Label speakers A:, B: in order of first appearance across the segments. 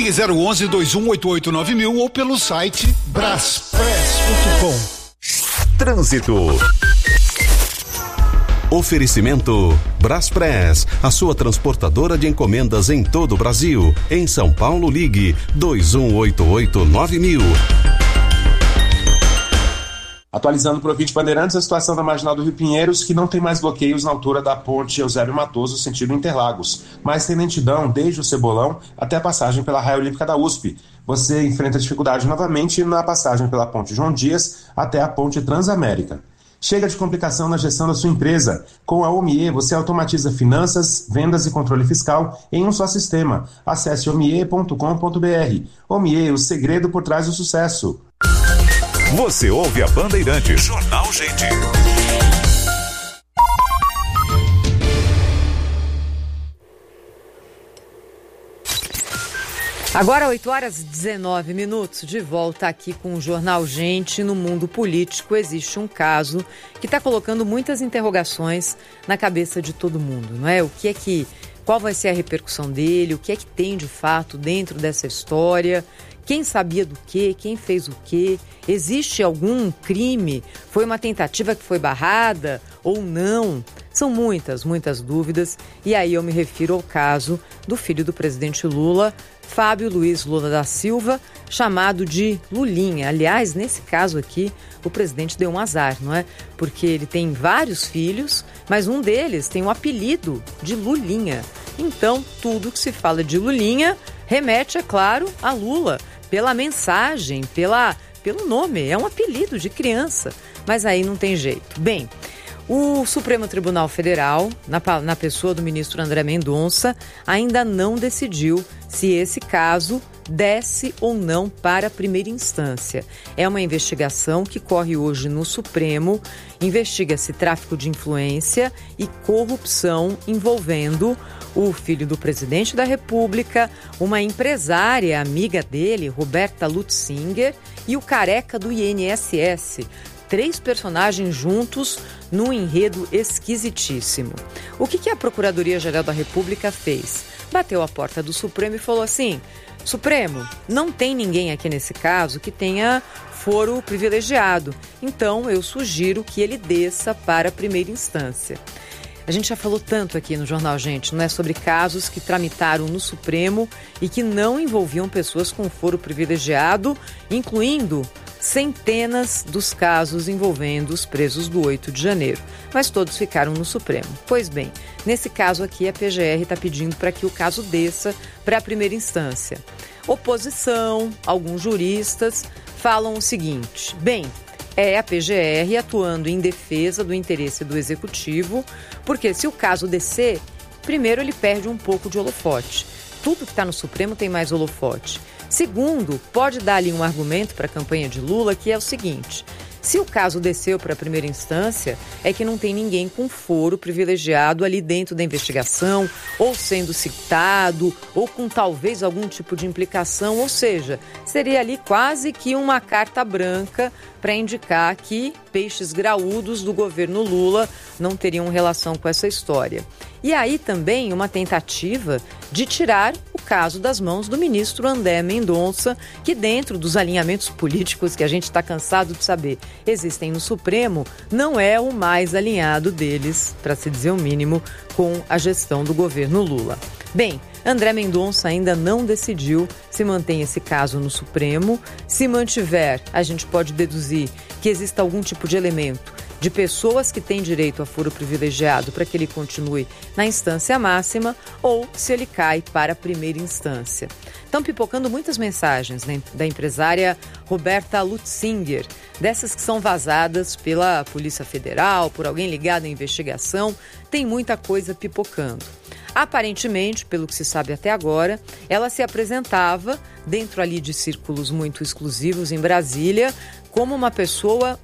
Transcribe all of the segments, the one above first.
A: Ligue 011-2188-9000 ou pelo site braspress.com.
B: Trânsito. Oferecimento Braspress, a sua transportadora de encomendas em todo o Brasil. Em São Paulo, ligue 2188-9000.
C: Atualizando para o ouvinte Bandeirantes, a situação da Marginal do Rio Pinheiros, que não tem mais bloqueios na altura da ponte Eusébio Matoso, sentido Interlagos, mas tem lentidão desde o Cebolão até a passagem pela Raia Olímpica da USP. Você enfrenta dificuldade novamente na passagem pela ponte João Dias até a ponte Transamérica. Chega de complicação na gestão da sua empresa. Com a OMIE, você automatiza finanças, vendas e controle fiscal em um só sistema. Acesse omie.com.br. OMIE, o segredo por trás do sucesso.
D: Você ouve a Bandeirantes. Jornal Gente.
E: Agora 8h19, de volta aqui com o Jornal Gente. No mundo político existe um caso que está colocando muitas interrogações na cabeça de todo mundo, não é? Qual vai ser a repercussão dele, o que é que tem de fato dentro dessa história, quem sabia do quê, quem fez o quê, existe algum crime, foi uma tentativa que foi barrada ou não? São muitas dúvidas, e aí eu me refiro ao caso do filho do presidente Lula, Fábio Luiz Lula da Silva, chamado de Lulinha. Aliás, nesse caso aqui, o presidente deu um azar, não é? Porque ele tem vários filhos, mas um deles tem o apelido de Lulinha. Então, tudo que se fala de Lulinha remete, é claro, a Lula, pela mensagem, pelo nome. É um apelido de criança, mas aí não tem jeito. Bem, o Supremo Tribunal Federal, na pessoa do ministro André Mendonça, ainda não decidiu se esse caso desce ou não para a primeira instância. É uma investigação que corre hoje no Supremo, investiga-se tráfico de influência e corrupção envolvendo o filho do presidente da República, uma empresária amiga dele, Roberta Lutzinger, e o careca do INSS. 3 personagens juntos num enredo esquisitíssimo. O que a Procuradoria-Geral da República fez? Bateu a porta do Supremo e falou assim: Supremo, não tem ninguém aqui nesse caso que tenha foro privilegiado, então eu sugiro que ele desça para a primeira instância. A gente já falou tanto aqui no Jornal Gente, não é, sobre casos que tramitaram no Supremo e que não envolviam pessoas com foro privilegiado, incluindo centenas dos casos envolvendo os presos do 8 de janeiro, mas todos ficaram no Supremo. Pois bem, nesse caso aqui a PGR está pedindo para que o caso desça para a primeira instância. Oposição, alguns juristas falam o seguinte: bem, é a PGR atuando em defesa do interesse do Executivo, porque se o caso descer, primeiro ele perde um pouco de holofote. Tudo que está no Supremo tem mais holofote. Segundo, pode dar ali um argumento para a campanha de Lula, que é o seguinte: se o caso desceu para a primeira instância, é que não tem ninguém com foro privilegiado ali dentro da investigação, ou sendo citado, ou com talvez algum tipo de implicação, ou seja, seria ali quase que uma carta branca para indicar que peixes graúdos do governo Lula não teriam relação com essa história. E aí também uma tentativa de tirar o caso das mãos do ministro André Mendonça, que dentro dos alinhamentos políticos que a gente está cansado de saber existem no Supremo, não é o mais alinhado deles, para se dizer o mínimo, com a gestão do governo Lula. Bem, André Mendonça ainda não decidiu se mantém esse caso no Supremo. Se mantiver, a gente pode deduzir que exista algum tipo de elemento de pessoas que têm direito a foro privilegiado para que ele continue na instância máxima, ou se ele cai para a primeira instância. Estão pipocando muitas mensagens, né, da empresária Roberta Lutzinger, dessas que são vazadas pela Polícia Federal, por alguém ligado à investigação. Tem muita coisa pipocando. Aparentemente, pelo que se sabe até agora, ela se apresentava dentro ali de círculos muito exclusivos em Brasília como uma pessoa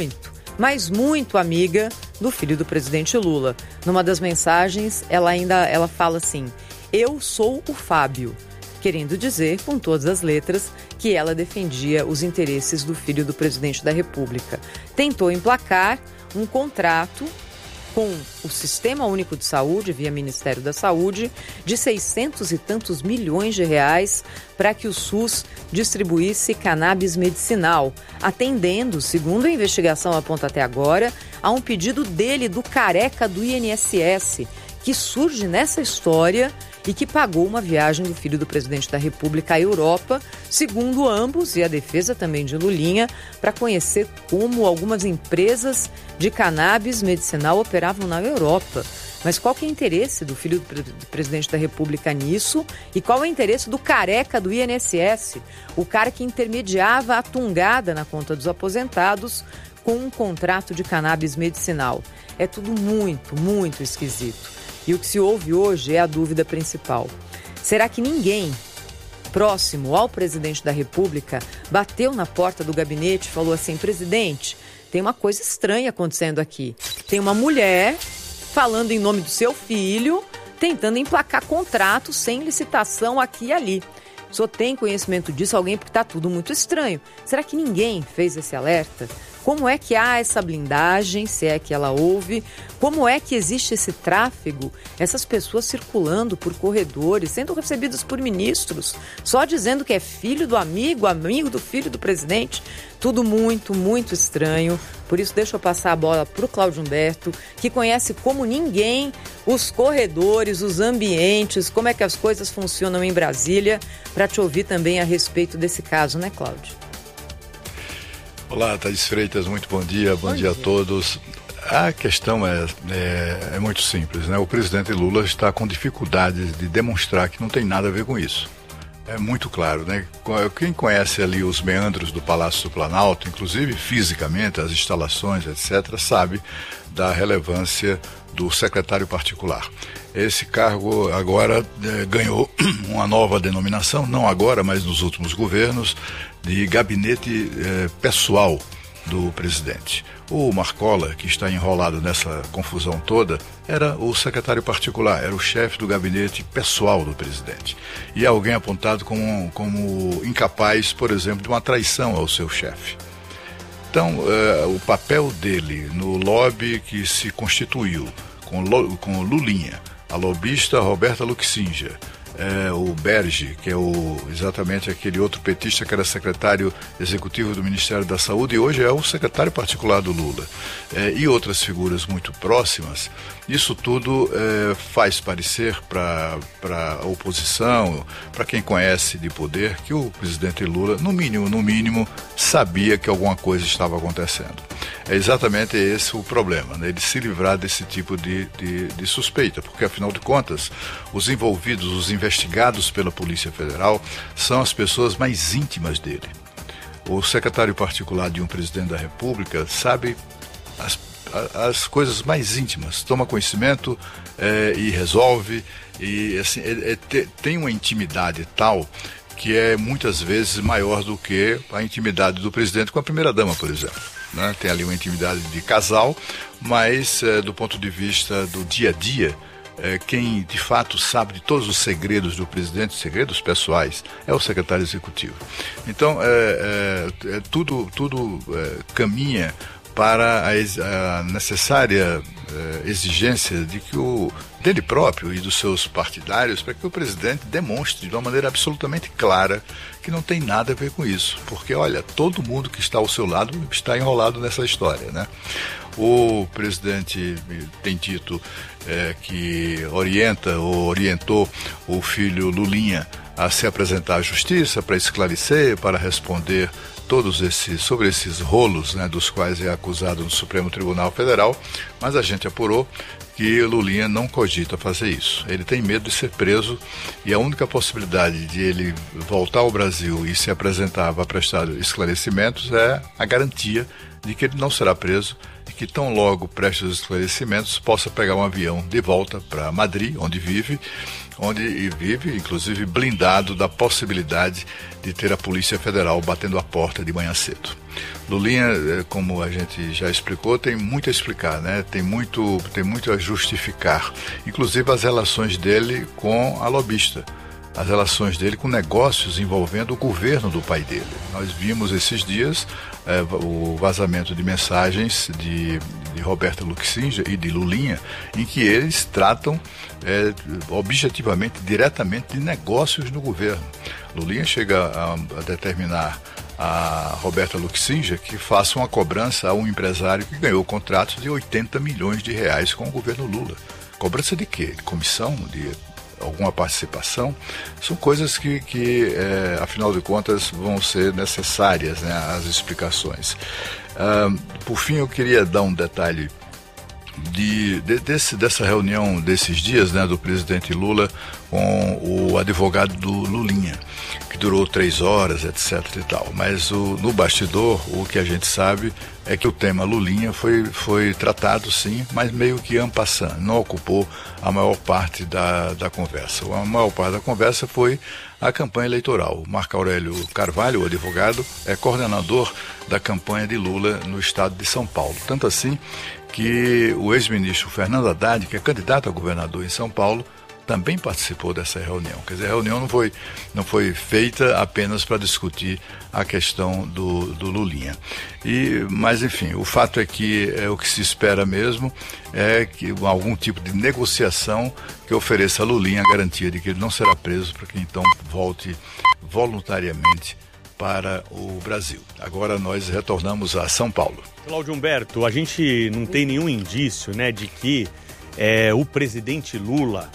E: mas muito amiga do filho do presidente Lula. Numa das mensagens, ela fala assim: eu sou o Fábio, querendo dizer, com todas as letras, que ela defendia os interesses do filho do presidente da República. Tentou emplacar um contrato com o Sistema Único de Saúde, via Ministério da Saúde, de 600 e tantos milhões de reais para que o SUS distribuísse cannabis medicinal, atendendo, segundo a investigação aponta até agora, a um pedido dele, do careca do INSS, que surge nessa história e que pagou uma viagem do filho do presidente da República à Europa, segundo ambos, e a defesa também de Lulinha, para conhecer como algumas empresas de cannabis medicinal operavam na Europa. Mas qual que é o interesse do filho do presidente da República nisso? E qual é o interesse do careca do INSS? O cara que intermediava a tungada na conta dos aposentados com um contrato de cannabis medicinal. É tudo muito, muito esquisito. E o que se ouve hoje é a dúvida principal. Será que ninguém próximo ao presidente da República bateu na porta do gabinete e falou assim: presidente, tem uma coisa estranha acontecendo aqui. Tem uma mulher falando em nome do seu filho, tentando emplacar contratos sem licitação aqui e ali. O senhor tem conhecimento disso, alguém, porque está tudo muito estranho. Será que ninguém fez esse alerta? Como é que há essa blindagem, se é que ela houve? Como é que existe esse tráfego? Essas pessoas circulando por corredores, sendo recebidas por ministros, só dizendo que é filho do amigo, amigo do filho do presidente. Tudo muito, muito estranho. Por isso, deixa eu passar a bola para o Cláudio Humberto, que conhece como ninguém os corredores, os ambientes, como é que as coisas funcionam em Brasília, para te ouvir também a respeito desse caso, né, Cláudio?
F: Olá, Thaís Freitas, muito bom dia a todos. A questão é muito simples, né? O presidente Lula está com dificuldades de demonstrar que não tem nada a ver com isso. É muito claro, né? Quem conhece ali os meandros do Palácio do Planalto, inclusive fisicamente, as instalações, etc., sabe da relevância do secretário particular. Esse cargo agora ganhou uma nova denominação, não agora, mas nos últimos governos, de gabinete pessoal do presidente. O Marcola, que está enrolado nessa confusão toda, era o secretário particular, era o chefe do gabinete pessoal do presidente. E alguém apontado como incapaz, por exemplo, de uma traição ao seu chefe. Então, o papel dele no lobby que se constituiu com Lulinha, a lobista Roberta Luxinja, o Berge, que é exatamente aquele outro petista que era secretário executivo do Ministério da Saúde e hoje é o secretário particular do Lula, e outras figuras muito próximas. Isso tudo faz parecer para a oposição, para quem conhece de poder, que o presidente Lula, no mínimo, sabia que alguma coisa estava acontecendo. É exatamente esse o problema, né? Ele se livrar desse tipo de suspeita, porque afinal de contas, os envolvidos, os investigados pela Polícia Federal, são as pessoas mais íntimas dele. O secretário particular de um presidente da República sabe as coisas mais íntimas, toma conhecimento e resolve, e assim, tem uma intimidade tal que é muitas vezes maior do que a intimidade do presidente com a primeira-dama, por exemplo. Né? Tem ali uma intimidade de casal, mas do ponto de vista do dia a dia, quem de fato sabe de todos os segredos do presidente, segredos pessoais, é o secretário executivo. Então, tudo caminha para a necessária exigência de que dele próprio e dos seus partidários, para que o presidente demonstre de uma maneira absolutamente clara que não tem nada a ver com isso. Porque, olha, todo mundo que está ao seu lado está enrolado nessa história, né? O presidente tem dito que orientou o filho Lulinha a se apresentar à justiça para esclarecer, para responder sobre esses rolos, né, dos quais é acusado no Supremo Tribunal Federal, mas a gente apurou que Lulinha não cogita fazer isso. Ele tem medo de ser preso e a única possibilidade de ele voltar ao Brasil e se apresentar para prestar esclarecimentos é a garantia de que ele não será preso e que tão logo preste os esclarecimentos possa pegar um avião de volta para Madrid, onde vive, inclusive blindado da possibilidade de ter a Polícia Federal batendo a porta de manhã cedo. Lulinha, como a gente já explicou, tem muito a explicar, né? Tem muito a justificar, inclusive as relações dele com a lobista. as relações dele com negócios envolvendo o governo do pai dele. Nós vimos esses dias o vazamento de mensagens de Roberta Luxinja e de Lulinha, em que eles tratam objetivamente, diretamente, de negócios no governo. Lulinha chega a determinar a Roberta Luxinja que faça uma cobrança a um empresário que ganhou contratos de 80 milhões de reais com o governo Lula. Cobrança de quê? De comissão? De alguma participação? São coisas que afinal de contas, vão ser necessárias, né, as explicações. Por fim, eu queria dar um detalhe dessa reunião desses dias, né, do presidente Lula com o advogado do Lulinha, que durou 3 horas, etc. e tal. Mas no bastidor, o que a gente sabe é que o tema Lulinha foi tratado, sim, mas meio que en passant, não ocupou a maior parte da conversa. A maior parte da conversa foi a campanha eleitoral. O Marco Aurélio Carvalho, o advogado, é coordenador da campanha de Lula no estado de São Paulo. Tanto assim que o ex-ministro Fernando Haddad, que é candidato a governador em São Paulo, também participou dessa reunião. Quer dizer, a reunião não foi feita apenas para discutir a questão do Lulinha. Mas, enfim, o fato é que o que se espera mesmo é que algum tipo de negociação que ofereça a Lulinha a garantia de que ele não será preso, para que então volte voluntariamente para o Brasil. Agora nós retornamos a São Paulo.
G: Cláudio Humberto, a gente não tem nenhum indício, né, de que o presidente Lula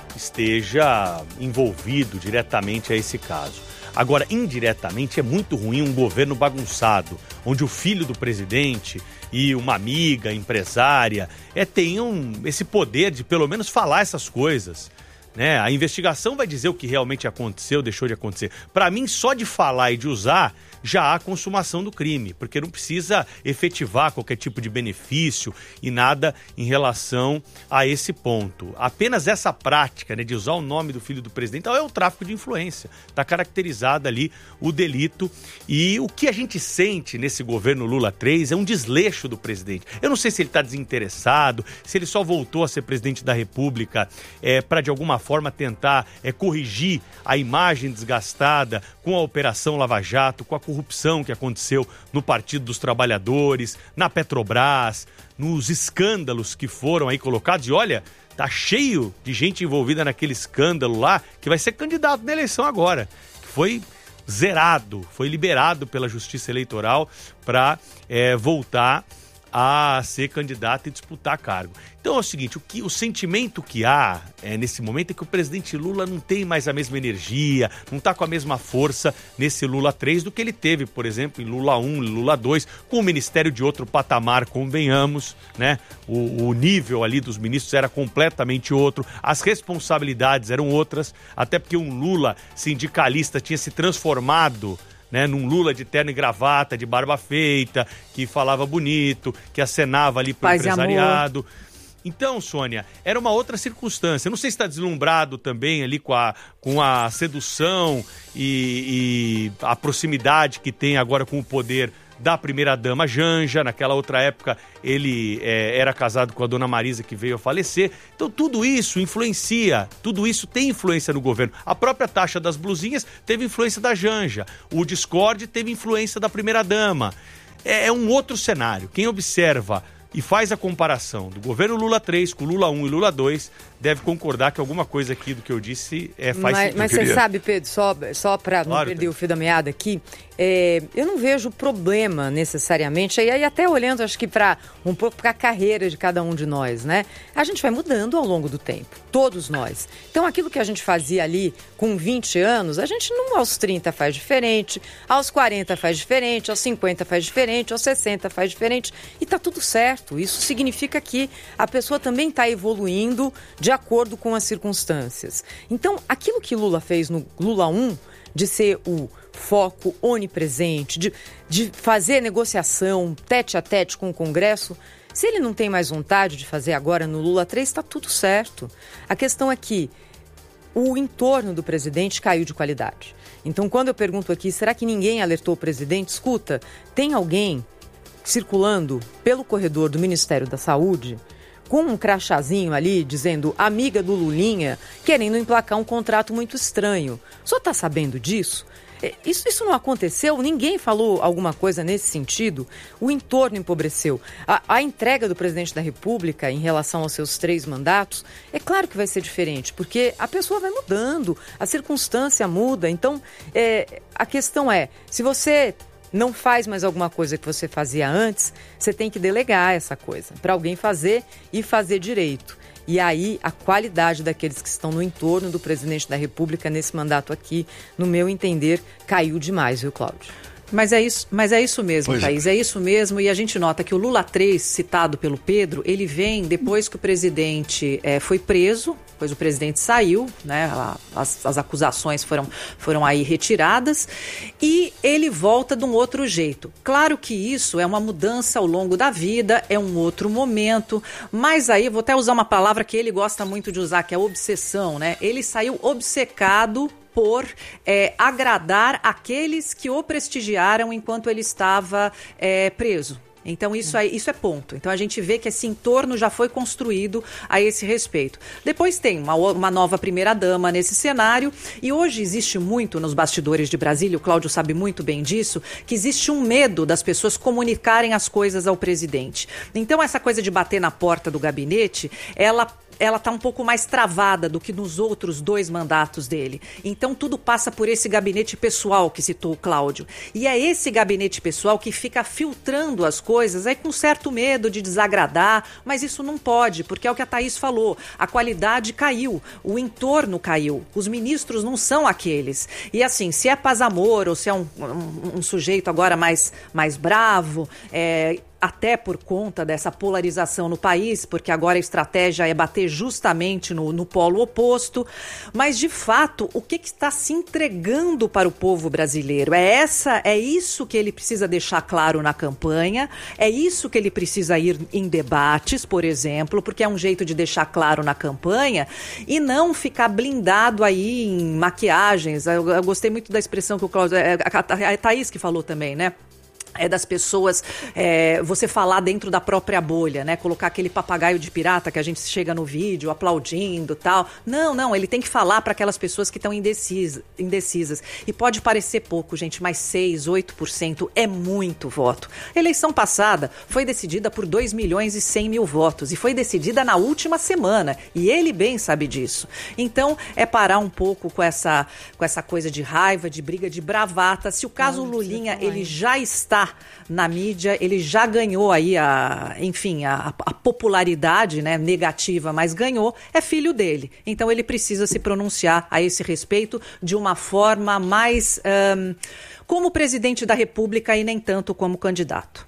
G: esteja envolvido diretamente a esse caso. Agora, indiretamente, é muito ruim um governo bagunçado, onde o filho do presidente e uma amiga, empresária, tenham esse poder de pelo menos falar essas coisas. Né? A investigação vai dizer o que realmente aconteceu, deixou de acontecer. Para mim, só de falar e de usar, já há consumação do crime, porque não precisa efetivar qualquer tipo de benefício e nada em relação a esse ponto. Apenas essa prática, né, de usar o nome do filho do presidente é o tráfico de influência. Está caracterizado ali o delito, e o que a gente sente nesse governo Lula 3 é um desleixo do presidente. Eu não sei se ele está desinteressado, se ele só voltou a ser presidente da República para de alguma forma tentar corrigir a imagem desgastada com a Operação Lava Jato, com a corrupção que aconteceu no Partido dos Trabalhadores, na Petrobras, nos escândalos que foram aí colocados. E olha, tá cheio de gente envolvida naquele escândalo lá, que vai ser candidato na eleição agora, que foi zerado, foi liberado pela Justiça Eleitoral para voltar a ser candidato e disputar cargo. Então é o seguinte, o sentimento que há nesse momento é que o presidente Lula não tem mais a mesma energia, não está com a mesma força nesse Lula 3 do que ele teve, por exemplo, em Lula 1, Lula 2, com o ministério de outro patamar, convenhamos, né? O nível ali dos ministros era completamente outro, as responsabilidades eram outras, até porque um Lula sindicalista tinha se transformado, né, num Lula de terno e gravata, de barba feita, que falava bonito, que acenava ali pro empresariado. Então, Sônia, era uma outra circunstância. Eu não sei se está deslumbrado também ali com a sedução e a proximidade que tem agora com o poder da primeira-dama Janja. Naquela outra época ele era casado com a dona Marisa, que veio a falecer. Então tudo isso influencia, tudo isso tem influência no governo. A própria taxa das blusinhas teve influência da Janja, o Discord teve influência da primeira-dama. É um outro cenário. Quem observa e faz a comparação do governo Lula 3 com Lula 1 e Lula 2, deve concordar que alguma coisa aqui do que eu disse faz sentido.
E: Mas você sabe, Pedro, só para não perder o fio da meada aqui, eu não vejo problema necessariamente, e aí até olhando, acho que um pouco para a carreira de cada um de nós, né? A gente vai mudando ao longo do tempo, todos nós. Então aquilo que a gente fazia ali com 20 anos, a gente não aos 30 faz diferente, aos 40 faz diferente, aos 50 faz diferente, aos 60 faz diferente, e tá tudo certo. Isso significa que a pessoa também está evoluindo de acordo com as circunstâncias. Então, aquilo que Lula fez no Lula 1, de ser o foco onipresente, de fazer negociação tete a tete com o Congresso, se ele não tem mais vontade de fazer agora no Lula 3, está tudo certo. A questão é que o entorno do presidente caiu de qualidade. Então, quando eu pergunto aqui, será que ninguém alertou o presidente? Escuta, tem alguém circulando pelo corredor do Ministério da Saúde com um crachazinho ali, dizendo amiga do Lulinha, querendo emplacar um contrato muito estranho. O senhor está sabendo disso? Isso não aconteceu? Ninguém falou alguma coisa nesse sentido? O entorno empobreceu. A entrega do presidente da República em relação aos seus 3 mandatos, é claro que vai ser diferente, porque a pessoa vai mudando, a circunstância muda. Então, a questão é, se você não faz mais alguma coisa que você fazia antes, você tem que delegar essa coisa para alguém fazer e fazer direito. E aí a qualidade daqueles que estão no entorno do presidente da República nesse mandato aqui, no meu entender, caiu demais, viu, Cláudio?
H: Mas é isso mesmo, Thaís, é isso mesmo. E a gente nota que o Lula 3, citado pelo Pedro, ele vem depois que o presidente foi preso, depois o presidente saiu, né? As acusações foram aí retiradas e ele volta de um outro jeito. Claro que isso é uma mudança ao longo da vida, é um outro momento, mas aí vou até usar uma palavra que ele gosta muito de usar, que é obsessão, né? Ele saiu obcecado por agradar aqueles que o prestigiaram enquanto ele estava preso. Então isso é ponto. Então a gente vê que esse entorno já foi construído a esse respeito. Depois tem uma nova primeira-dama nesse cenário e hoje existe muito nos bastidores de Brasília, o Cláudio sabe muito bem disso, que existe um medo das pessoas comunicarem as coisas ao presidente. Então essa coisa de bater na porta do gabinete, ela está um pouco mais travada do que nos outros 2 mandatos dele. Então tudo passa por esse gabinete pessoal que citou o Cláudio. E é esse gabinete pessoal que fica filtrando as coisas aí com certo medo de desagradar, mas isso não pode, porque é o que a Thaís falou, a qualidade caiu, o entorno caiu, os ministros não são aqueles. E assim, se é paz amor ou se é um sujeito agora mais bravo, até por conta dessa polarização no país, porque agora a estratégia é bater justamente no polo oposto. Mas, de fato, o que está se entregando para o povo brasileiro? É isso que ele precisa deixar claro na campanha, é isso que ele precisa ir em debates, por exemplo, porque é um jeito de deixar claro na campanha e não ficar blindado aí em maquiagens. Eu gostei muito da expressão que o Cláudio... A Thaís que falou também, né? Das pessoas, você falar dentro da própria bolha, né? Colocar aquele papagaio de pirata que a gente chega no vídeo aplaudindo e tal. Não, ele tem que falar para aquelas pessoas que estão indecisas. E pode parecer pouco, gente, mas 6-8% é muito voto. A eleição passada foi decidida por 2.100.000 votos e foi decidida na última semana. E ele bem sabe disso. Então, é parar um pouco com essa coisa de raiva, de briga, de bravata. Se o caso Lulinha, ele já está na mídia, ele já ganhou aí a popularidade, né, negativa, mas ganhou, é filho dele. Então ele precisa se pronunciar a esse respeito de uma forma mais como presidente da República e nem tanto como candidato.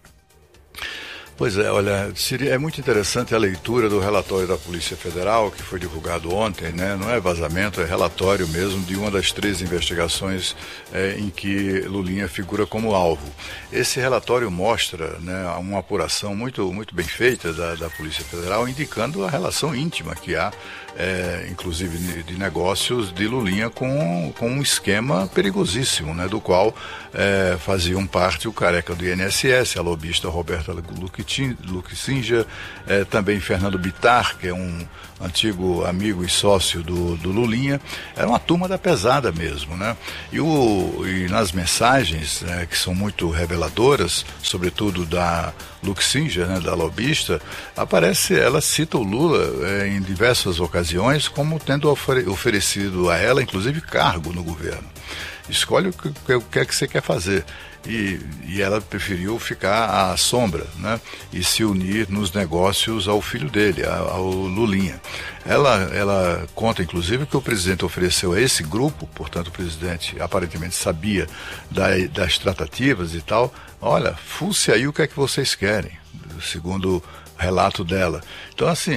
F: Pois é, olha, é muito interessante a leitura do relatório da Polícia Federal, que foi divulgado ontem, né? Não é vazamento, é relatório mesmo de uma das 3 investigações em que Lulinha figura como alvo. Esse relatório mostra, né, uma apuração muito, muito bem feita da Polícia Federal, indicando a relação íntima que há, inclusive de negócios de Lulinha com um esquema perigosíssimo, né, do qual faziam parte o careca do INSS, a lobista Roberta Luquisinja, também Fernando Bittar, que é um antigo amigo e sócio do Lulinha. Era uma turma da pesada mesmo, né? E nas mensagens, que são muito reveladoras, sobretudo da Luquisinja, né, da lobista, ela cita o Lula em diversas ocasiões como tendo oferecido a ela, inclusive, cargo no governo. Escolhe o que é que você quer fazer. E ela preferiu ficar à sombra, né, e se unir nos negócios ao filho dele, ao Lulinha. Ela conta, inclusive, que o presidente ofereceu a esse grupo, portanto o presidente aparentemente sabia das tratativas e tal, olha, fuce aí o que é que vocês querem, segundo relato dela. Então, assim,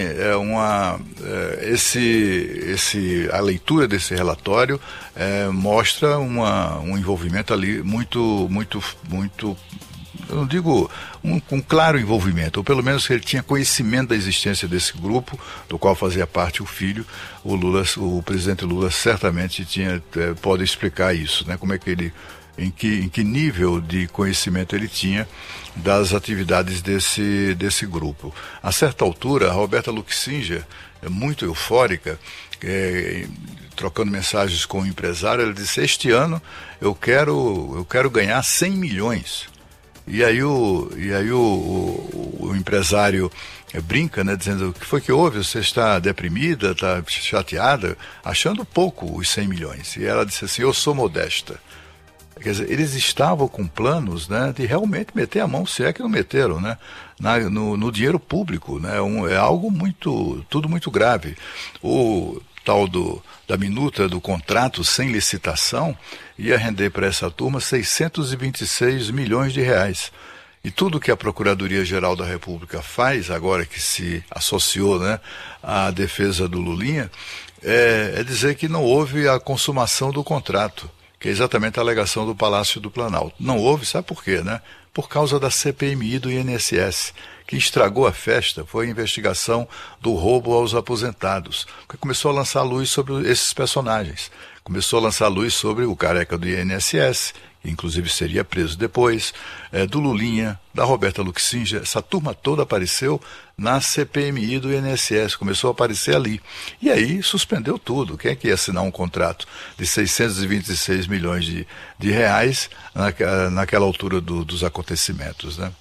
F: a leitura desse relatório mostra um envolvimento ali muito, muito, muito, eu não digo um claro envolvimento, ou pelo menos ele tinha conhecimento da existência desse grupo, do qual fazia parte o filho. O presidente Lula certamente pode explicar isso, né? Como é que ele em que nível de conhecimento ele tinha das atividades desse grupo. A certa altura, a Roberta Luxinger, muito eufórica, trocando mensagens com o empresário, ela disse: este ano eu quero ganhar 100 milhões. E aí o empresário brinca, né, dizendo: o que foi que houve? Você está deprimida, está chateada, achando pouco os 100 milhões. E ela disse assim: eu sou modesta. Quer dizer, eles estavam com planos, né, de realmente meter a mão, se é que não meteram, né, no dinheiro público, né, é algo tudo muito grave. O tal da minuta do contrato sem licitação ia render para essa turma 626 milhões de reais. E tudo que a Procuradoria-Geral da República faz, agora que se associou, né, à defesa do Lulinha, é dizer que não houve a consumação do contrato, que é exatamente a alegação do Palácio do Planalto. Não houve, sabe por quê, né? Por causa da CPMI do INSS, que estragou a festa, foi a investigação do roubo aos aposentados, que começou a lançar luz sobre esses personagens. Começou a lançar luz sobre o careca do INSS, que inclusive seria preso depois, do Lulinha, da Roberta Luxinger. Essa turma toda apareceu na CPMI do INSS, começou a aparecer ali. E aí suspendeu tudo. Quem é que ia assinar um contrato de 626 milhões de reais naquela altura dos acontecimentos, né?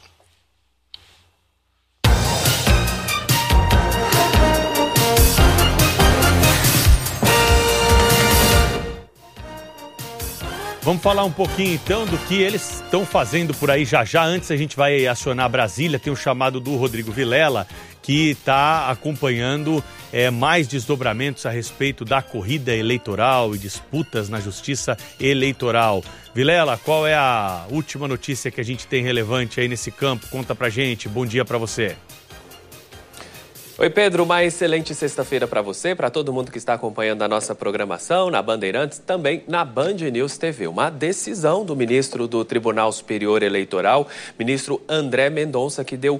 G: Vamos falar um pouquinho então do que eles estão fazendo por aí já. Antes a gente vai acionar Brasília, tem o chamado do Rodrigo Vilela, que está acompanhando mais desdobramentos a respeito da corrida eleitoral e disputas na justiça eleitoral. Vilela, qual é a última notícia que a gente tem relevante aí nesse campo? Conta pra gente, bom dia pra você.
I: Oi, Pedro, uma excelente sexta-feira para você, para todo mundo que está acompanhando a nossa programação na Bandeirantes, também na Band News TV. Uma decisão do ministro do Tribunal Superior Eleitoral, ministro André Mendonça, que deu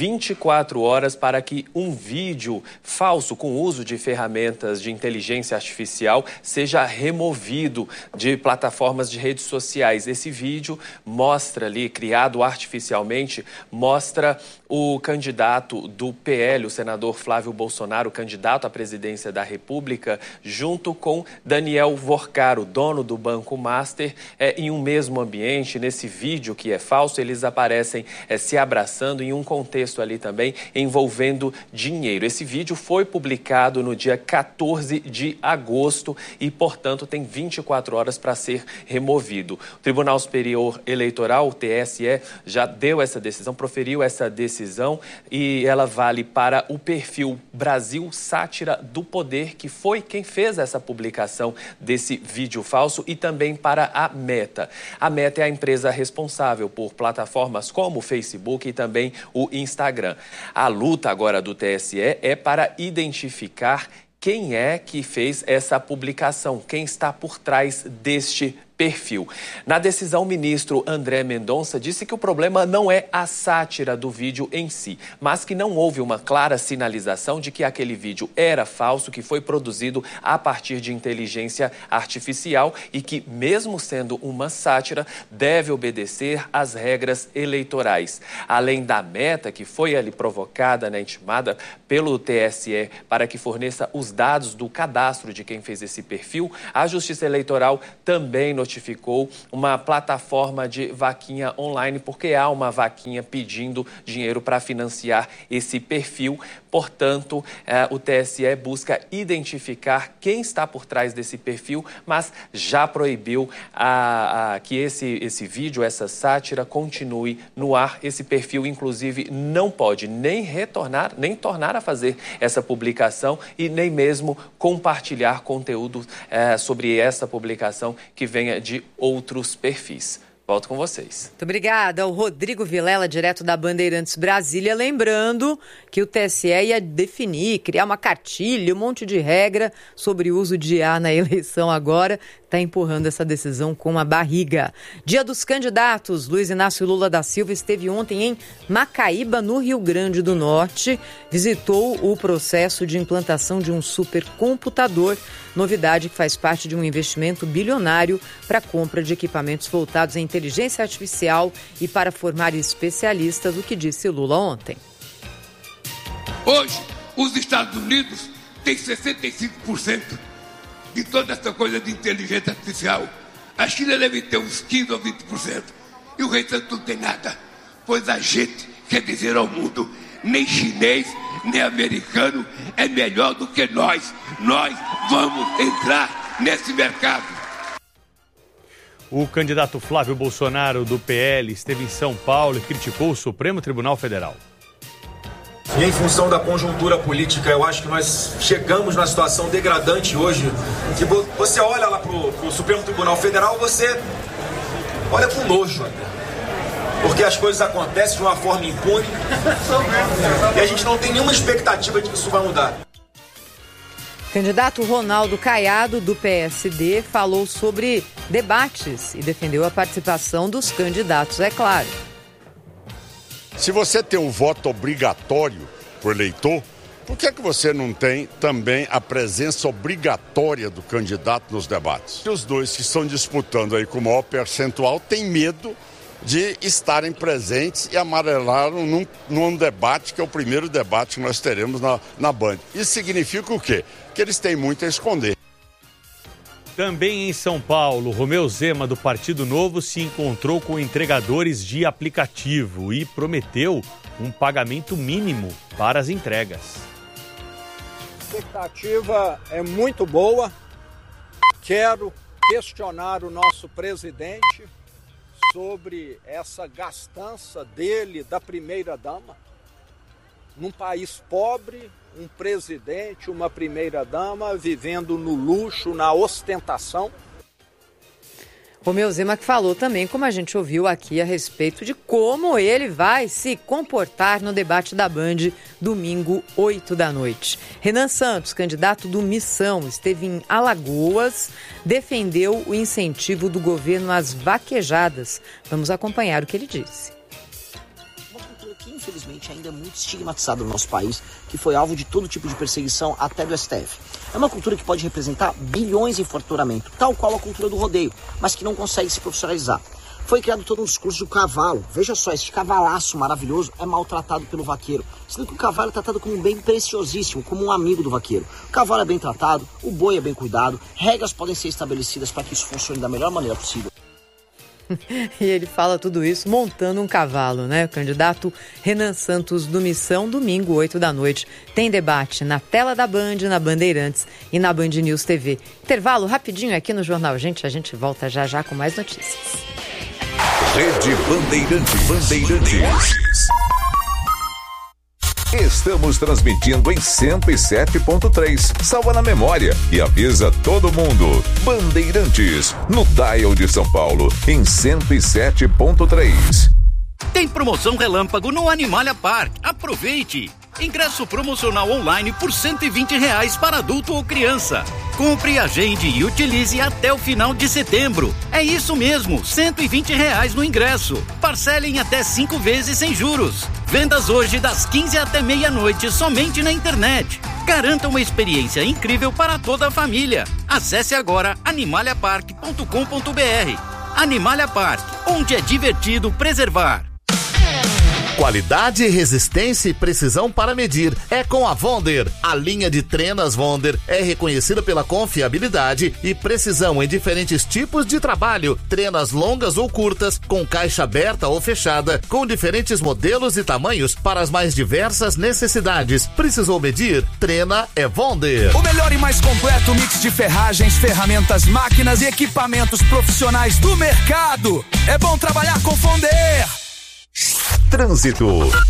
I: 24 horas para que um vídeo falso com uso de ferramentas de inteligência artificial seja removido de plataformas de redes sociais. Esse vídeo mostra ali, criado artificialmente, mostra o candidato do PL, o senador Flávio Bolsonaro, candidato à presidência da República, junto com Daniel Vorcaro, dono do Banco Master, em um mesmo ambiente. Nesse vídeo que é falso, eles aparecem se abraçando em um contexto ali também envolvendo dinheiro. Esse vídeo foi publicado no dia 14 de agosto e, portanto, tem 24 horas para ser removido. O Tribunal Superior Eleitoral, o TSE, já deu essa decisão, proferiu essa decisão e ela vale para o perfil Brasil Sátira do Poder, que foi quem fez essa publicação desse vídeo falso, e também para a Meta. A Meta é a empresa responsável por plataformas como o Facebook e também o Instagram. A luta agora do TSE é para identificar quem é que fez essa publicação, quem está por trás deste perfil. Na decisão, o ministro André Mendonça disse que o problema não é a sátira do vídeo em si, mas que não houve uma clara sinalização de que aquele vídeo era falso, que foi produzido a partir de inteligência artificial e que, mesmo sendo uma sátira, deve obedecer às regras eleitorais. Além da Meta, que foi ali provocada, intimada pelo TSE para que forneça os dados do cadastro de quem fez esse perfil, a Justiça Eleitoral também notificou uma plataforma de vaquinha online, porque há uma vaquinha pedindo dinheiro para financiar esse perfil. Portanto, o TSE busca identificar quem está por trás desse perfil, mas já proibiu que esse vídeo, essa sátira, continue no ar. Esse perfil, inclusive, não pode nem tornar a fazer essa publicação e nem mesmo compartilhar conteúdo sobre essa publicação que venha de outros perfis. Volto com vocês.
E: Muito obrigada. O Rodrigo Vilela, direto da Bandeirantes Brasília, lembrando que o TSE ia definir, criar uma cartilha, um monte de regra sobre o uso de IA na eleição agora. Está empurrando essa decisão com a barriga. Dia dos Candidatos. Luiz Inácio Lula da Silva esteve ontem em Macaíba, no Rio Grande do Norte. Visitou o processo de implantação de um supercomputador, novidade que faz parte de um investimento bilionário para a compra de equipamentos voltados à inteligência artificial e para formar especialistas, o que disse Lula ontem.
J: Hoje, os Estados Unidos têm 65% de toda essa coisa de inteligência artificial. A China deve ter uns 15% ou 20%. E o restante não tem nada. Pois a gente quer dizer ao mundo, nem chinês, nem americano é melhor do que nós. Nós vamos entrar nesse mercado.
G: O candidato Flávio Bolsonaro, do PL, esteve em São Paulo e criticou o Supremo Tribunal Federal.
K: E em função da conjuntura política, eu acho que nós chegamos numa situação degradante hoje, que você olha lá pro Supremo Tribunal Federal, você olha com nojo, porque as coisas acontecem de uma forma impune e a gente não tem nenhuma expectativa de que isso vai mudar.
E: Candidato Ronaldo Caiado, do PSD, falou sobre debates e defendeu a participação dos candidatos, é claro.
L: Se você tem um voto obrigatório por eleitor, por que você não tem também a presença obrigatória do candidato nos debates? Os dois que estão disputando aí com o maior percentual têm medo de estarem presentes e amarelaram num debate que é o primeiro debate que nós teremos na Band. Isso significa o quê? Que eles têm muito a esconder.
G: Também em São Paulo, Romeu Zema, do Partido Novo, se encontrou com entregadores de aplicativo e prometeu um pagamento mínimo para as entregas.
M: A expectativa é muito boa. Quero questionar o nosso presidente sobre essa gastança dele, da primeira-dama. Num país pobre, um presidente, uma primeira-dama vivendo no luxo, na ostentação.
E: Romeu Zema que falou também, como a gente ouviu aqui, a respeito de como ele vai se comportar no debate da Band, domingo, 8 da noite. Renan Santos, candidato do Missão, esteve em Alagoas, defendeu o incentivo do governo às vaquejadas. Vamos acompanhar o que ele disse.
N: Infelizmente ainda é muito estigmatizado no nosso país, que foi alvo de todo tipo de perseguição até do STF. É uma cultura que pode representar bilhões em faturamento, tal qual a cultura do rodeio, mas que não consegue se profissionalizar. Foi criado todo um discurso do cavalo. Veja só, esse cavalaço maravilhoso é maltratado pelo vaqueiro, sendo que o cavalo é tratado como um bem preciosíssimo, como um amigo do vaqueiro. O cavalo é bem tratado, o boi é bem cuidado, regras podem ser estabelecidas para que isso funcione da melhor maneira possível.
E: E ele fala tudo isso montando um cavalo, né? O candidato Renan Santos do Missão, domingo, 8 da noite. Tem debate na tela da Band, na Bandeirantes e na Band News TV. Intervalo rapidinho aqui no Jornal Gente, a gente volta já já com mais notícias.
D: Rede Bandeirantes. Estamos transmitindo em 107.3. Salva na memória e avisa todo mundo. Bandeirantes, no dial de São Paulo, em 107.3.
O: Tem promoção relâmpago no Animalia Park. Aproveite! Ingresso promocional online por R$120 para adulto ou criança. Compre, agende e utilize até o final de setembro. É isso mesmo, R$120 no ingresso. Parcelem até 5 vezes sem juros. Vendas hoje das 15 até meia-noite somente na internet. Garanta uma experiência incrível para toda a família. Acesse agora animaliapark.com.br. Animalia Park, onde é divertido preservar.
P: Qualidade, resistência e precisão para medir é com a Wonder. A linha de trenas Wonder é reconhecida pela confiabilidade e precisão em diferentes tipos de trabalho. Trenas longas ou curtas, com caixa aberta ou fechada, com diferentes modelos e tamanhos para as mais diversas necessidades. Precisou medir? Trena é Wonder.
Q: O melhor e mais completo mix de ferragens, ferramentas, máquinas e equipamentos profissionais do mercado. É bom trabalhar com Wonder.
B: Trânsito.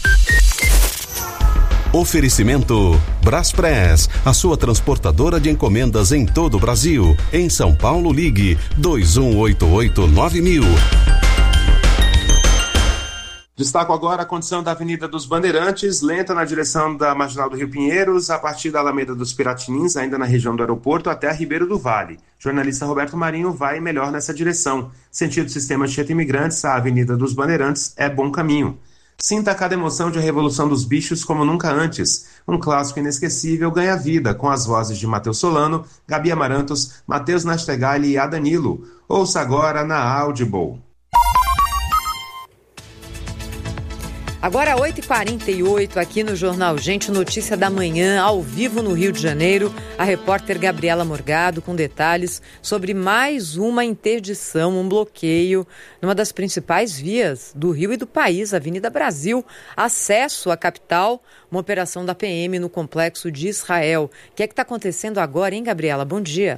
B: Oferecimento Braspress, a sua transportadora de encomendas em todo o Brasil. Em São Paulo, ligue 2188-9000.
C: Destaco agora a condição da Avenida dos Bandeirantes, lenta na direção da Marginal do Rio Pinheiros, a partir da Alameda dos Piratinins, ainda na região do aeroporto, até a Ribeiro do Vale. Jornalista Roberto Marinho vai melhor nessa direção. Sentido Sistema Anchieta Imigrantes, a Avenida dos Bandeirantes é bom caminho. Sinta cada emoção de A Revolução dos Bichos como nunca antes. Um clássico inesquecível ganha vida com as vozes de Matheus Solano, Gabi Amarantos, Matheus Nastegali e Adanilo. Ouça agora na Audible.
E: Agora 8h48 aqui no Jornal Gente, notícia da manhã, ao vivo no Rio de Janeiro, a repórter Gabriela Morgado com detalhes sobre mais uma interdição, um bloqueio numa das principais vias do Rio e do país, Avenida Brasil, acesso à capital, uma operação da PM no Complexo de Israel. O que é que está acontecendo agora, hein, Gabriela? Bom dia.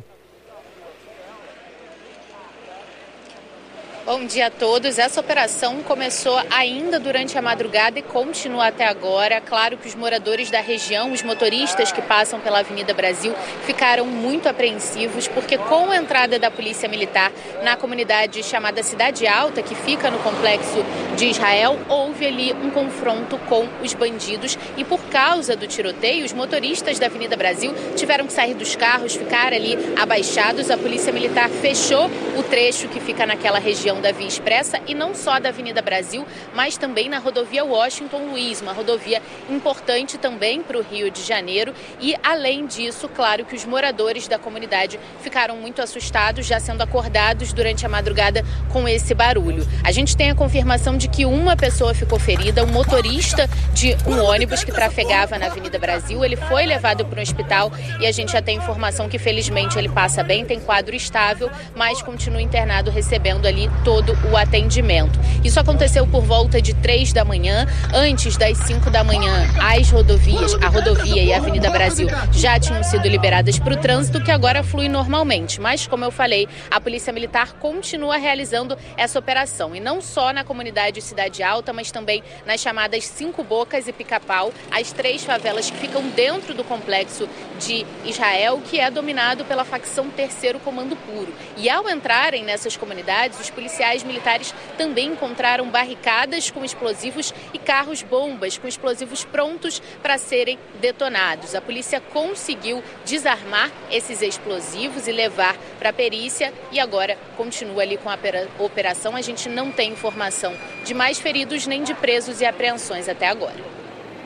R: Bom dia a todos. Essa operação começou ainda durante a madrugada e continua até agora. Claro que os moradores da região, os motoristas que passam pela Avenida Brasil, ficaram muito apreensivos porque com a entrada da Polícia Militar na comunidade chamada Cidade Alta, que fica no Complexo de Israel, houve ali um confronto com os bandidos e por causa do tiroteio, os motoristas da Avenida Brasil tiveram que sair dos carros, ficar ali abaixados. A Polícia Militar fechou o trecho que fica naquela região da Via Expressa e não só da Avenida Brasil, mas também na rodovia Washington Luiz, uma rodovia importante também para o Rio de Janeiro. E além disso, claro que os moradores da comunidade ficaram muito assustados, já sendo acordados durante a madrugada com esse barulho. A gente tem a confirmação de que uma pessoa ficou ferida, um motorista de um ônibus que trafegava na Avenida Brasil, ele foi levado para o hospital e a gente já tem informação que felizmente ele passa bem, tem quadro estável, mas continua internado recebendo ali todo o atendimento. Isso aconteceu por volta de 3 da manhã, antes das 5 da manhã, as rodovias, a rodovia e a Avenida Brasil já tinham sido liberadas para o trânsito, que agora flui normalmente. Mas, como eu falei, a Polícia Militar continua realizando essa operação. E não só na comunidade Cidade Alta, mas também nas chamadas Cinco Bocas e Pica-Pau, as 3 favelas que ficam dentro do Complexo de Israel, que é dominado pela facção Terceiro Comando Puro. E ao entrarem nessas comunidades, os policiais militares também encontraram barricadas com explosivos e carros-bombas com explosivos prontos para serem detonados. A polícia conseguiu desarmar esses explosivos e levar para a perícia e agora continua ali com a operação. A gente não tem informação de mais feridos nem de presos e apreensões até agora.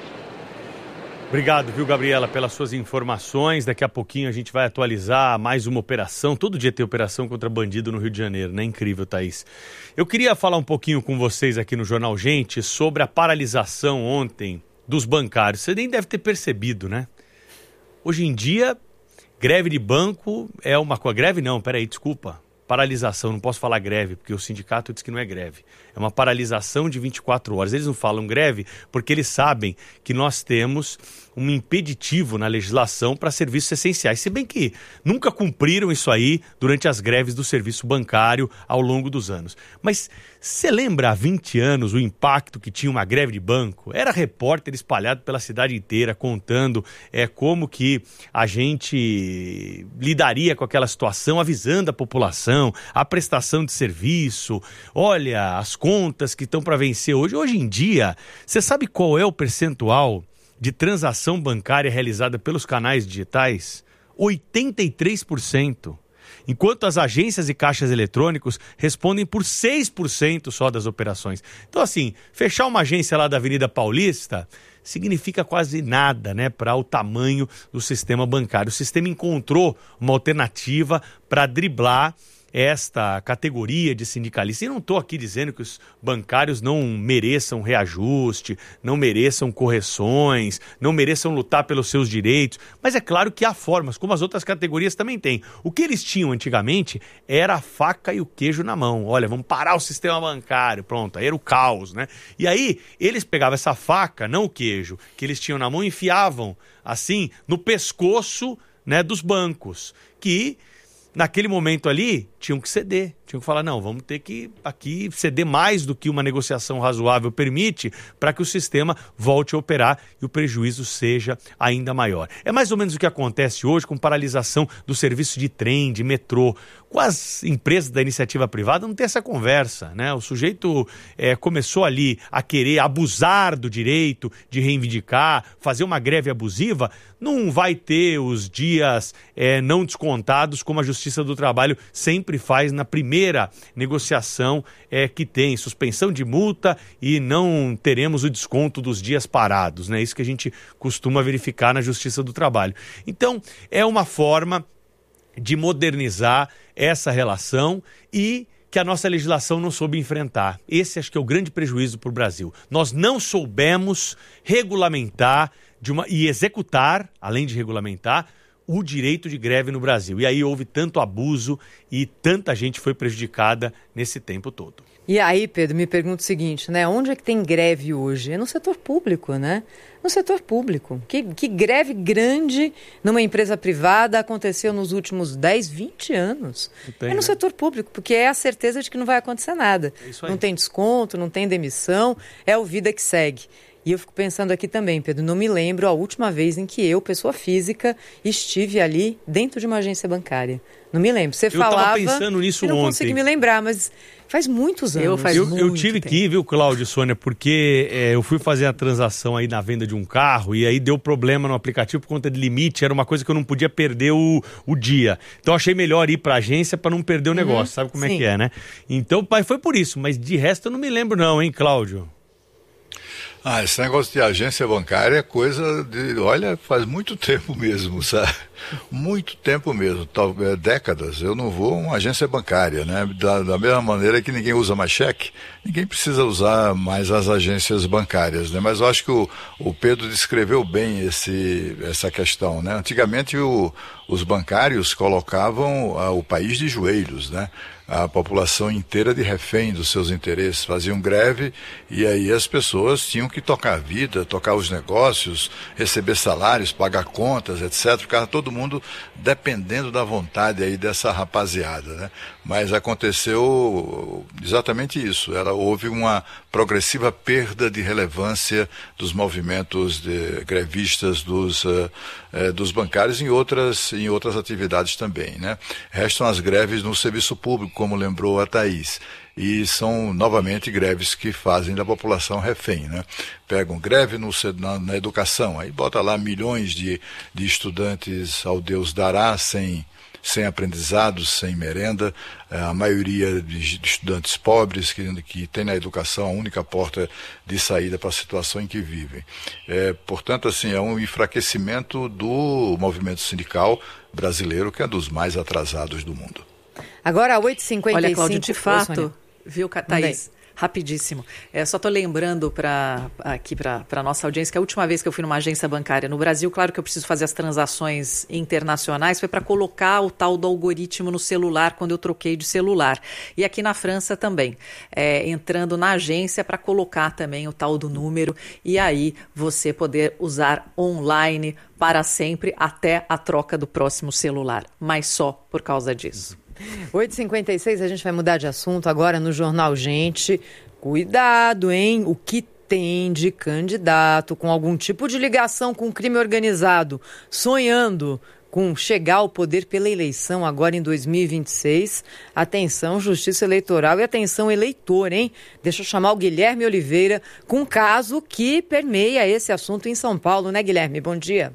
G: Obrigado, viu, Gabriela, pelas suas informações. Daqui a pouquinho a gente vai atualizar mais uma operação. Todo dia tem operação contra bandido no Rio de Janeiro, né? Incrível, Thaís. Eu queria falar um pouquinho com vocês aqui no Jornal Gente sobre a paralisação ontem dos bancários. Você nem deve ter percebido, né? Hoje em dia, greve de banco é uma coisa... Greve não, peraí, desculpa. Paralisação, não posso falar greve, porque o sindicato diz que não é greve. É uma paralisação de 24 horas. Eles não falam greve porque eles sabem que nós temos um impeditivo na legislação para serviços essenciais. Se bem que nunca cumpriram isso aí durante as greves do serviço bancário ao longo dos anos. Mas você lembra há 20 anos o impacto que tinha uma greve de banco? Era repórter espalhado pela cidade inteira contando como que a gente lidaria com aquela situação, avisando a população, a prestação de serviço, olha, as contas que estão para vencer hoje. Hoje em dia, você sabe qual é o percentual de transação bancária realizada pelos canais digitais? 83%. Enquanto as agências e caixas eletrônicos respondem por 6% só das operações. Então, assim, fechar uma agência lá da Avenida Paulista significa quase nada, né, para o tamanho do sistema bancário. O sistema encontrou uma alternativa para driblar esta categoria de sindicalistas. E não estou aqui dizendo que os bancários não mereçam reajuste, não mereçam correções, não mereçam lutar pelos seus direitos, mas é claro que há formas, como as outras categorias também têm. O que eles tinham antigamente era a faca e o queijo na mão. Olha, vamos parar o sistema bancário, pronto, aí era o caos, né? E aí eles pegavam essa faca, não o queijo, que eles tinham na mão e enfiavam, assim, no pescoço, né, dos bancos, que naquele momento ali, tinham que ceder, Tinham que falar, não, vamos ter que aqui ceder mais do que uma negociação razoável permite para que o sistema volte a operar e o prejuízo seja ainda maior. É mais ou menos o que acontece hoje com paralisação do serviço de trem, de metrô. Com as empresas da iniciativa privada não tem essa conversa, né? O sujeito começou ali a querer abusar do direito de reivindicar, fazer uma greve abusiva, não vai ter os dias não descontados como a Justiça do Trabalho sempre faz na primeira negociação que tem, suspensão de multa e não teremos o desconto dos dias parados, né? Isso que a gente costuma verificar na Justiça do Trabalho. Então, é uma forma de modernizar essa relação e que a nossa legislação não soube enfrentar. Esse acho que é o grande prejuízo para o Brasil. Nós não soubemos regulamentar e executar, além de regulamentar, o direito de greve no Brasil. E aí houve tanto abuso e tanta gente foi prejudicada nesse tempo todo.
E: E aí, Pedro, me pergunto o seguinte, né? Onde é que tem greve hoje? É no setor público, né? No setor público. Que greve grande numa empresa privada aconteceu nos últimos 10, 20 anos? É no setor público, porque é a certeza de que não vai acontecer nada. Não tem desconto, não tem demissão, é o vida que segue. E eu fico pensando aqui também, Pedro, não me lembro a última vez em que eu, pessoa física, estive ali dentro de uma agência bancária. Não me lembro. Você falava...
G: Eu estava pensando nisso ontem.
E: Eu não consegui me lembrar, mas faz muitos anos.
G: Eu tive que ir, viu, Cláudio e Sônia, porque eu fui fazer a transação aí na venda de um carro e aí deu problema no aplicativo por conta de limite, era uma coisa que eu não podia perder o dia. Então achei melhor ir para a agência para não perder o negócio, sabe como é que é, né? Então, foi por isso, mas de resto eu não me lembro não, hein, Cláudio?
F: Esse negócio de agência bancária é coisa de, olha, faz muito tempo mesmo, sabe? Muito tempo mesmo, décadas. Eu não vou a uma agência bancária, né? Da mesma maneira que ninguém usa mais cheque, ninguém precisa usar mais as agências bancárias, né? Mas eu acho que o Pedro descreveu bem essa questão, né? Antigamente os bancários colocavam o país de joelhos, né? A população inteira de refém dos seus interesses, faziam greve e aí as pessoas tinham que tocar a vida, tocar os negócios, receber salários, pagar contas, etc. Ficava todo mundo dependendo da vontade aí dessa rapaziada, né? Mas aconteceu exatamente isso, houve uma progressiva perda de relevância dos movimentos grevistas dos bancários em outras atividades também, né? Restam as greves no serviço público, como lembrou a Thaís, e são novamente greves que fazem da população refém, né? Pegam greve na educação, aí bota lá milhões de estudantes ao Deus dará, sem aprendizados, sem merenda, a maioria de estudantes pobres que tem na educação a única porta de saída para a situação em que vivem. Portanto, assim, é um enfraquecimento do movimento sindical brasileiro, que é dos mais atrasados do mundo.
E: Agora, 8h55...
H: Olha, Cláudio, de fato, viu, Thaís? Rapidíssimo. Só estou lembrando aqui para a nossa audiência que a última vez que eu fui numa agência bancária no Brasil, claro que eu preciso fazer as transações internacionais, foi para colocar o tal do algoritmo no celular quando eu troquei de celular. E aqui na França também, entrando na agência para colocar também o tal do número e aí você poder usar online para sempre até a troca do próximo celular, mas só por causa disso.
E: 8h56, a gente vai mudar de assunto agora no Jornal Gente. Cuidado, hein? O que tem de candidato com algum tipo de ligação com crime organizado, sonhando com chegar ao poder pela eleição agora em 2026. Atenção, Justiça Eleitoral e atenção, eleitor, hein? Deixa eu chamar o Guilherme Oliveira com um caso que permeia esse assunto em São Paulo, né, Guilherme? Bom dia.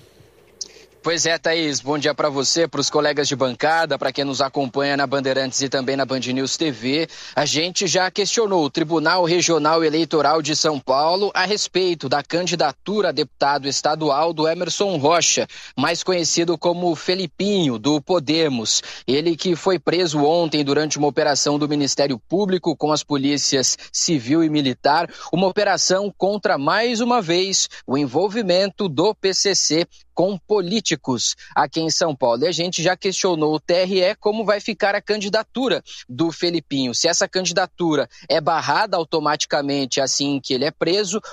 S: Pois é, Thaís, bom dia para você, para os colegas de bancada, para quem nos acompanha na Bandeirantes e também na Band News TV. A gente já questionou o Tribunal Regional Eleitoral de São Paulo a respeito da candidatura a deputado estadual do Emerson Rocha, mais conhecido como Felipinho, do Podemos. Ele que foi preso ontem durante uma operação do Ministério Público com as polícias civil e militar, uma operação contra, mais uma vez, o envolvimento do PCC com políticos aqui em São Paulo. E a gente já questionou o TRE como vai ficar a candidatura do Felipinho. Se essa candidatura é barrada automaticamente assim que ele é preso